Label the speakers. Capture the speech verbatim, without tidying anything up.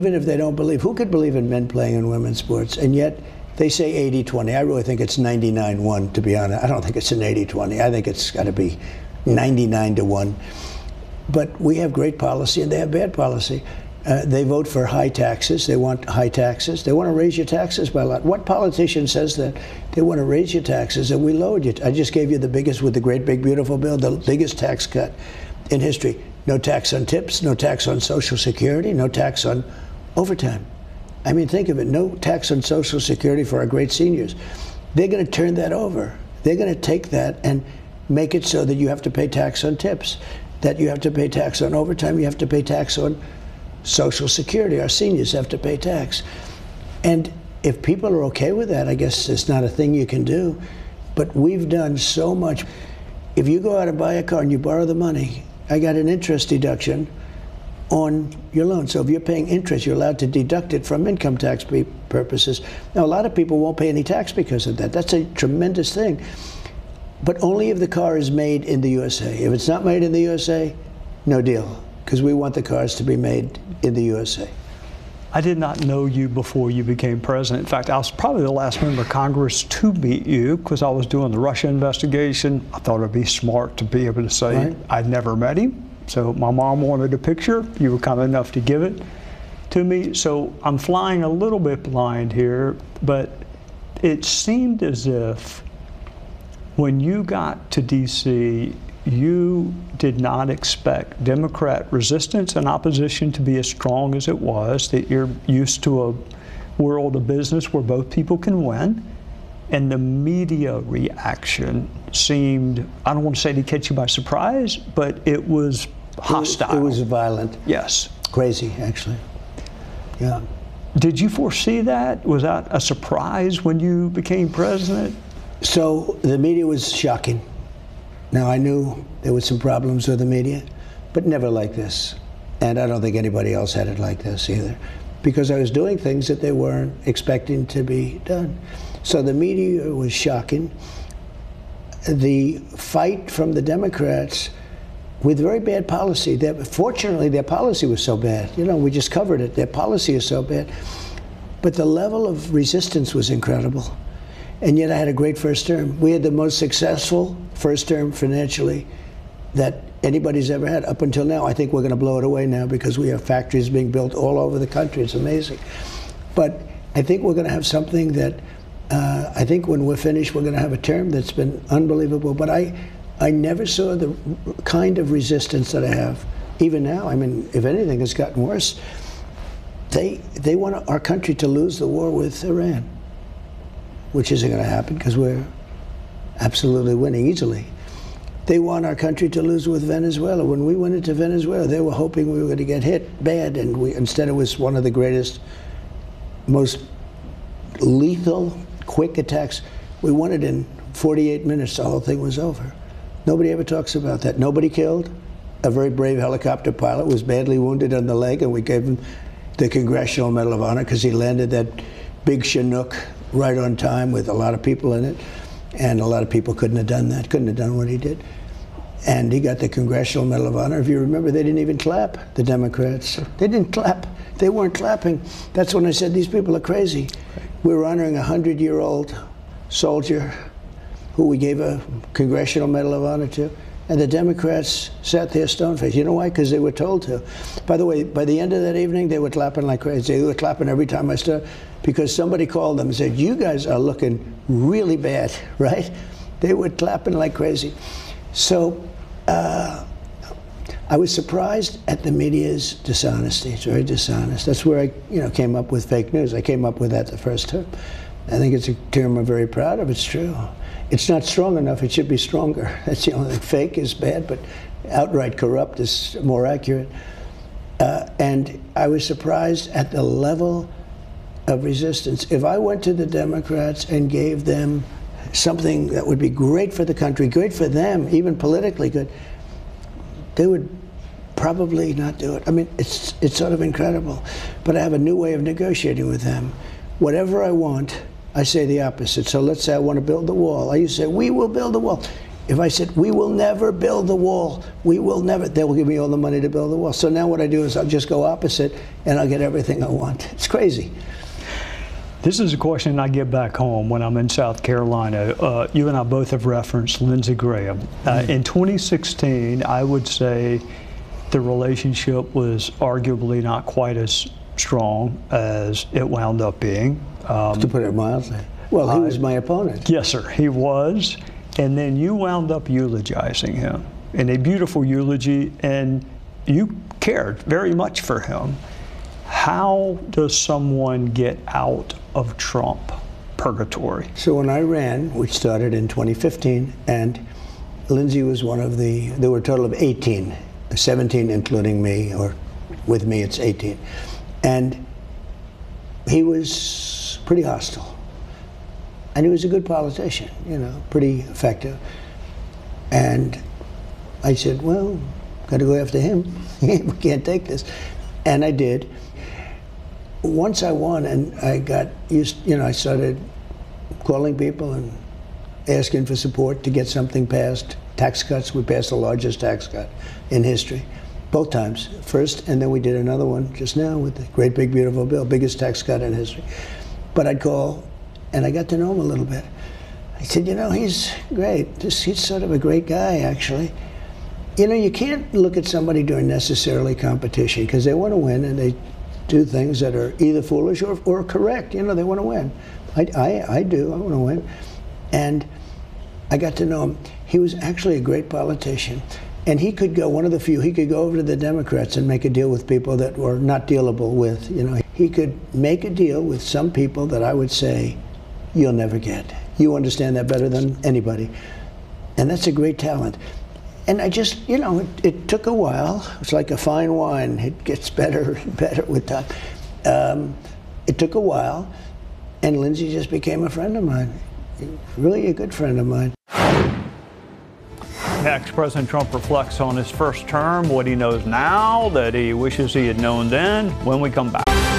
Speaker 1: Even if they don't believe, who could believe in men playing in women's sports? And yet they say eighty twenty. I really think it's ninety-nine one, to be honest. I don't think it's an eighty twenty. I think it's got to be ninety-nine to one. But we have great policy and they have bad policy. Uh, they vote for high taxes. They want high taxes. They want to raise your taxes by a lot. What politician says that? They want to raise your taxes and we lowered you. I just gave you the biggest, with the great big beautiful bill, the biggest tax cut in history. No tax on tips, no tax on Social Security, no tax on overtime. I mean, think of it, no tax on Social Security for our great seniors. They're going to turn that over. They're going to take that and make it so that you have to pay tax on tips, that you have to pay tax on overtime, you have to pay tax on Social Security. Our seniors have to pay tax. And if people are okay with that, I guess it's not a thing you can do. But we've done so much. If you go out and buy a car and you borrow the money, I got an interest deduction on your loan. So if you're paying interest, you're allowed to deduct it from income tax purposes. Now, a lot of people won't pay any tax because of that. That's a tremendous thing. But only if the car is made in the U S A. If it's not made in the U S A, no deal, because we want the cars to be made in the U S A.
Speaker 2: I did not know you before you became president. In fact, I was probably the last member of Congress to meet you because I was doing the Russia investigation. I thought it'd be smart to be able to say right. I'd never met him. So my mom wanted a picture. You were kind enough to give it to me. So I'm flying a little bit blind here, but it seemed as if when you got to D C, you did not expect Democrat resistance and opposition to be as strong as it was, that you're used to a world of business where both people can win. And the media reaction seemed, I don't want to say to catch you by surprise, but it was hostile.
Speaker 1: It was, it was violent.
Speaker 2: Yes.
Speaker 1: Crazy, actually. Yeah.
Speaker 2: Did you foresee that? Was that a surprise when you became president?
Speaker 1: So the media was shocking. Now, I knew there were some problems with the media, but never like this. And I don't think anybody else had it like this either, because I was doing things that they weren't expecting to be done. So the media was shocking. The fight from the Democrats with very bad policy. Their, fortunately, their policy was so bad. You know, we just covered it. Their policy is so bad. But the level of resistance was incredible. And yet I had a great first term. We had the most successful first term financially that anybody's ever had up until now. I think we're going to blow it away now because we have factories being built all over the country. It's amazing. But I think we're going to have something that, uh, I think when we're finished, we're going to have a term that's been unbelievable. But I, I never saw the kind of resistance that I have, even now. I mean, if anything, it's gotten worse. They, they want our country to lose the war with Iran, which isn't going to happen because we're absolutely winning easily. They want our country to lose with Venezuela. When we went into Venezuela, they were hoping we were going to get hit bad, and we, instead it was one of the greatest, most lethal, quick attacks. We won it in forty-eight minutes. The whole thing was over. Nobody ever talks about that. Nobody killed. A very brave helicopter pilot was badly wounded on the leg, and we gave him the Congressional Medal of Honor because he landed that big Chinook right on time with a lot of people in it. And a lot of people couldn't have done that, couldn't have done what he did. And he got the Congressional Medal of Honor. If you remember, they didn't even clap, the Democrats. They didn't clap. They weren't clapping. That's when I said, these people are crazy. We were honoring a hundred-year-old soldier who we gave a Congressional Medal of Honor to, and the Democrats sat there stone-faced. You know why? Because they were told to. By the way, by the end of that evening, they were clapping like crazy. They were clapping every time I started, because somebody called them and said, you guys are looking really bad, right? They were clapping like crazy. So uh, I was surprised at the media's dishonesty. It's very dishonest. That's where I you know, came up with fake news. I came up with that the first term. I think it's a term I'm very proud of. It's true. It's not strong enough. It should be stronger. That's the only thing. Fake is bad, but outright corrupt is more accurate. Uh, and I was surprised at the level of resistance. If I went to the Democrats and gave them something that would be great for the country, great for them, even politically good, they would probably not do it. I mean, it's, it's sort of incredible. But I have a new way of negotiating with them. Whatever I want, I say the opposite. So let's say I want to build the wall. I used to say, we will build the wall. If I said, we will never build the wall, we will never, they will give me all the money to build the wall. So now what I do is I'll just go opposite and I'll get everything I want. It's crazy.
Speaker 2: This is a question I get back home when I'm in South Carolina. Uh, you and I both have referenced Lindsey Graham. Uh, mm-hmm. In twenty sixteen, I would say the relationship was arguably not quite as strong as it wound up being. Um,
Speaker 1: to put it mildly. Well, he was my opponent.
Speaker 2: Yes, sir, he was. And then you wound up eulogizing him in a beautiful eulogy, and you cared very much for him. How does someone get out of Trump purgatory?
Speaker 1: So when I ran, which started in twenty fifteen, and Lindsey was one of the, there were a total of eighteen, seventeen including me, or with me it's eighteen. And he was pretty hostile. And he was a good politician, you know, pretty effective. And I said, well, got to go after him. We can't take this. And I did. Once I won and I got used, you know, I started calling people and asking for support to get something passed. Tax cuts, we passed the largest tax cut in history. Both times, first, and then we did another one just now with the great big beautiful bill, biggest tax cut in history. But I'd call, and I got to know him a little bit. I said, you know, he's great. Just, he's sort of a great guy, actually. You know, you can't look at somebody doing necessarily competition because they want to win and they do things that are either foolish or, or correct. You know, they want to win. I, I, I do. I want to win. And I got to know him. He was actually a great politician. And he could go, one of the few, he could go over to the Democrats and make a deal with people that were not dealable with. You know, he could make a deal with some people that I would say, you'll never get. You understand that better than anybody. And that's a great talent. And I just, you know, it, it took a while. It's like a fine wine. It gets better and better with time. Um, it took a while, and Lindsey just became a friend of mine. Really a good friend of mine.
Speaker 3: Next, President Trump reflects on his first term, what he knows now that he wishes he had known then, when we come back.